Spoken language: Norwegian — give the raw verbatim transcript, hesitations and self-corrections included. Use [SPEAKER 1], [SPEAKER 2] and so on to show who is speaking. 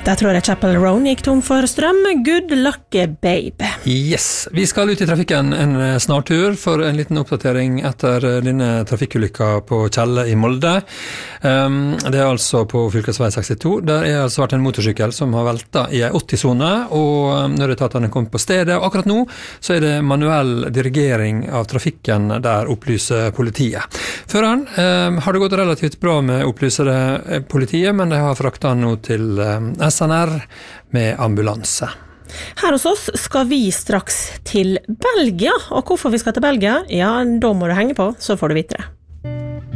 [SPEAKER 1] Der tror jeg Chapel Roan gikk tom for strøm. Good luck, babe.
[SPEAKER 2] Yes, vi skal ut i trafikken en snartur for en liten oppdatering etter denne trafikkulykka på Kjelle i Molde. Um, det er altså på fylkesvei sekstito. Der er altså vært en motorsykkel som har veltet i en åtti-sone, og når etatene kom på stedet, og akkurat nå så er det manuell dirigering av trafikken der opplyser politiet. Føreren um, har det gått relativt bra med å opplyse det politiet, men de har fraktet nå til um, S N R med ambulanse.
[SPEAKER 1] Her hos oss skal vi straks til Belgia, og hvorfor vi skal til Belgia? Ja, da må du henge på, så får du vite det.